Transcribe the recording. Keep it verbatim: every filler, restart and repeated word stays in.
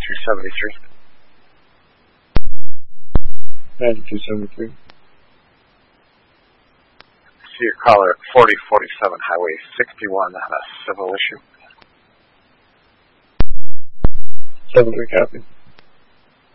ninety-two seventy-three. ninety-two seventy-three. See your caller at forty forty-seven Highway sixty-one on a civil issue. seven three copy.